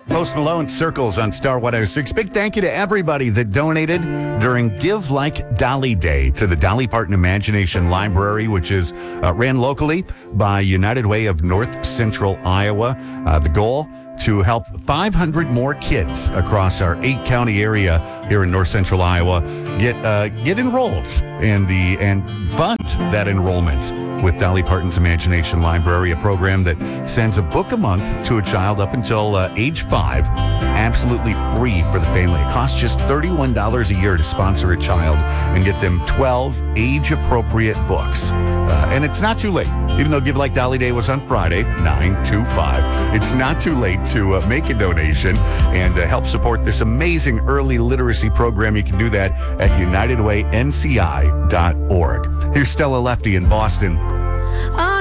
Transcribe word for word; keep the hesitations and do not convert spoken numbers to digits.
Post Malone, Circles on Star one oh six. Big thank you to everybody that donated during Give Like Dolly Day to the Dolly Parton Imagination Library, which is uh, ran locally by United Way of North Central Iowa. Uh, the goal, to help five hundred more kids across our eight-county area here in North Central Iowa get uh, get enrolled in the and fund that enrollment with Dolly Parton's Imagination Library, a program that sends a book a month to a child up until uh, age five, absolutely free for the family. It costs just thirty-one dollars a year to sponsor a child and get them twelve age-appropriate books. Uh, and it's not too late. Even though Give Like Dolly Day was on Friday, nine two five, it's not too late to uh, make a donation and uh, help support this amazing early literacy program. You can do that at united way n c i dot org. Here's Stella Lefty in Boston.